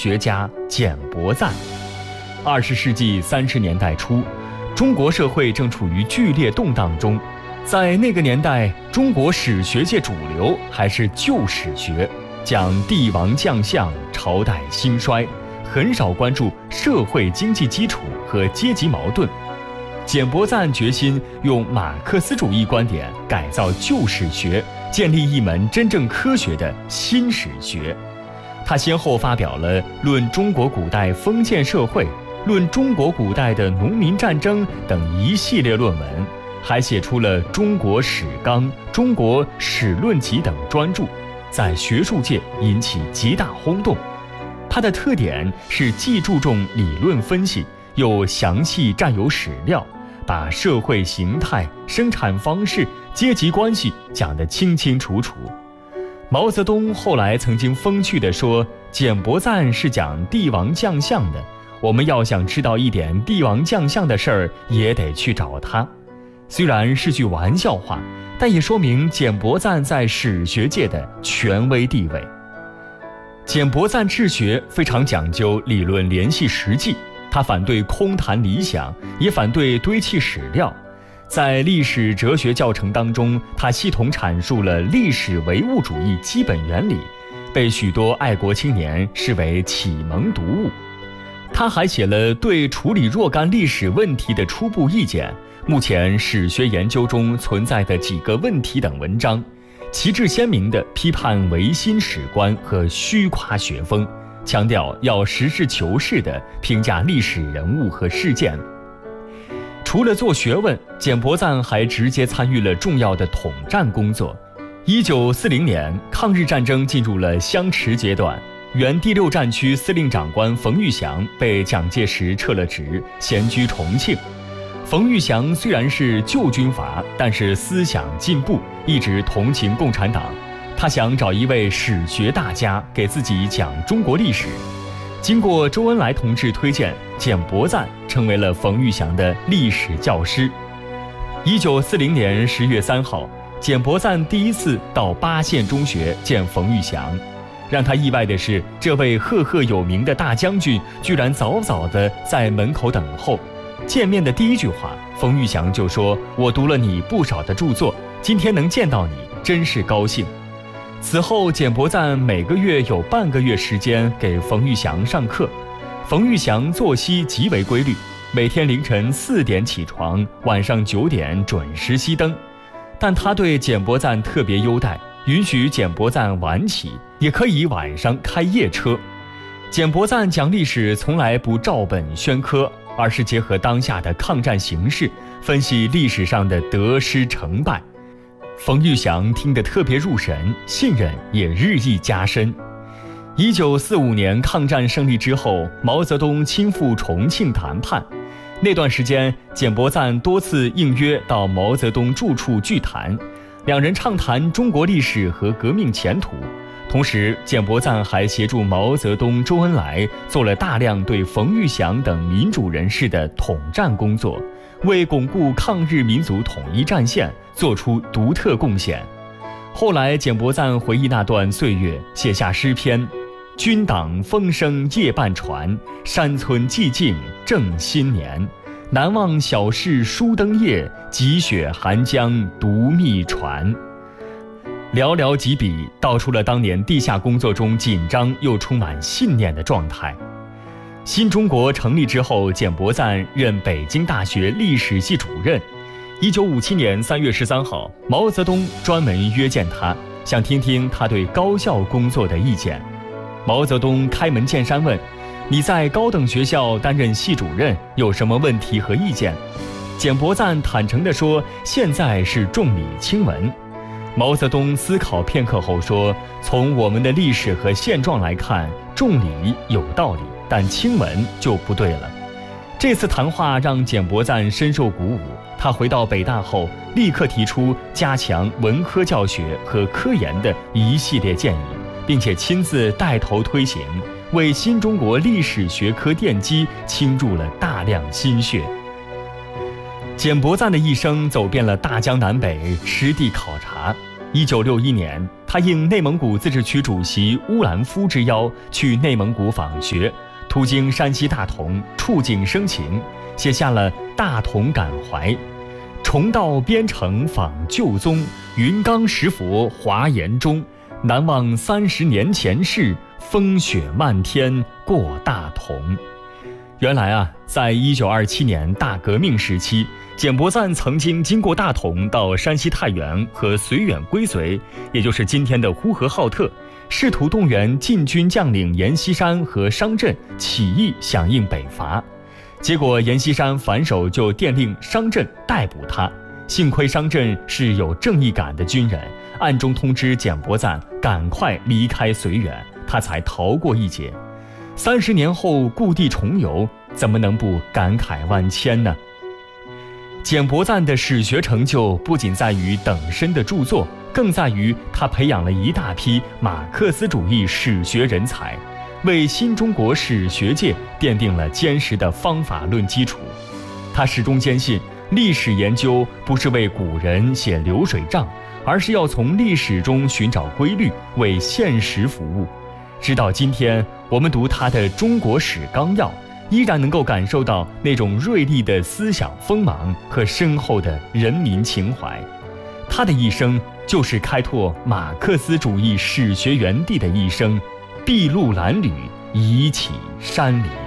学家简伯赞。20世纪30年代初，中国社会正处于剧烈动荡中。在那个年代，中国史学界主流还是旧史学，讲帝王将相、朝代兴衰，很少关注社会经济基础和阶级矛盾。简伯赞决心用马克思主义观点改造旧史学，建立一门真正科学的新史学。他先后发表了《论中国古代封建社会》《论中国古代的农民战争》等一系列论文，还写出了《中国史纲》《中国史论集》等专著，在学术界引起极大轰动。它的特点是既注重理论分析，又详细占有史料，把社会形态、生产方式、阶级关系讲得清清楚楚。毛泽东后来曾经风趣地说，简伯赞是讲帝王将相的，我们要想知道一点帝王将相的事儿，也得去找他。虽然是句玩笑话，但也说明简伯赞在史学界的权威地位。简伯赞治学非常讲究理论联系实际，他反对空谈理想，也反对堆砌史料。在历史哲学教程当中，他系统阐述了历史唯物主义基本原理，被许多爱国青年视为启蒙读物。他还写了对处理若干历史问题的初步意见，目前史学研究中存在的几个问题等文章，旗帜鲜明地批判唯心史观和虚夸学风，强调要实事求是地评价历史人物和事件。除了做学问，简伯赞还直接参与了重要的统战工作。1940年，抗日战争进入了相持阶段，原第6战区司令长官冯玉祥被蒋介石撤了职，闲居重庆。冯玉祥虽然是旧军阀，但是思想进步，一直同情共产党。他想找一位史学大家给自己讲中国历史。经过周恩来同志推荐，简伯赞成为了冯玉祥的历史教师。1940年10月3号，简伯赞第一次到巴县中学见冯玉祥。让他意外的是，这位赫赫有名的大将军居然早早地在门口等候。见面的第一句话，冯玉祥就说：“我读了你不少的著作，今天能见到你，真是高兴。”此后，简伯赞每个月有半个月时间给冯玉祥上课。冯玉祥作息极为规律，每天凌晨4点起床，晚上9点准时熄灯。但他对简伯赞特别优待，允许简伯赞晚起，也可以晚上开夜车。简伯赞讲历史从来不照本宣科，而是结合当下的抗战形势，分析历史上的得失成败。冯玉祥听得特别入神，信任也日益加深。1945年抗战胜利之后，毛泽东亲赴重庆谈判。那段时间，简伯赞多次应约到毛泽东住处聚谈，两人畅谈中国历史和革命前途。同时，简伯赞还协助毛泽东、周恩来做了大量对冯玉祥等民主人士的统战工作，为巩固抗日民族统一战线做出独特贡献。后来，简伯赞回忆那段岁月，写下诗篇：“军党风声夜半传，山村寂静正新年。难忘小事书灯夜，积雪寒江独密传。”寥寥几笔道出了当年地下工作中紧张又充满信念的状态。新中国成立之后，简伯赞任北京大学历史系主任。1957年3月13号，毛泽东专门约见他，想听听他对高校工作的意见。毛泽东开门见山问：“你在高等学校担任系主任，有什么问题和意见？”简伯赞坦诚地说：“现在是重理轻文。”毛泽东思考片刻后说：“从我们的历史和现状来看，重理有道理，但轻文就不对了。”这次谈话让简伯赞深受鼓舞，他回到北大后，立刻提出加强文科教学和科研的一系列建议，并且亲自带头推行，为新中国历史学科奠基倾注了大量心血。简伯赞的一生走遍了大江南北，实地考察。1961年，他他应内蒙古自治区主席乌兰夫之邀去内蒙古访学，途经山西大同，触景生情，写下了《大同感怀》：重到边城访旧宗，云冈石佛华严中，难忘30年前事，风雪漫天过大同。原来啊，在1927年大革命时期，简伯赞曾经经过大同到山西太原和绥远归绥，也就是今天的呼和浩特，试图动员禁军将领阎锡山和商震起义响应北伐。结果阎锡山反手就电令商震逮捕他，幸亏商震是有正义感的军人，暗中通知简伯赞赶快离开绥远，他才逃过一劫。30年后故地重游，怎么能不感慨万千呢？简伯赞的史学成就不仅在于等身的著作，更在于他培养了一大批马克思主义史学人才，为新中国史学界奠定了坚实的方法论基础。他始终坚信，历史研究不是为古人写流水账，而是要从历史中寻找规律，为现实服务。直到今天，我们读他的《中国史纲要》，依然能够感受到那种锐利的思想锋芒和深厚的人民情怀。他的一生就是开拓马克思主义史学园地的一生，筚路蓝缕，移起山林。